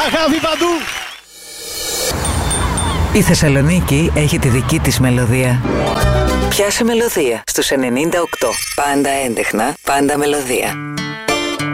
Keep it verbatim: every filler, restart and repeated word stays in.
Αγάπη παντού. Η Θεσσαλονίκη έχει τη δική της μελωδία. Πιάσε μελωδία στους ενενήντα οκτώ. Πάντα έντεχνα, πάντα μελωδία.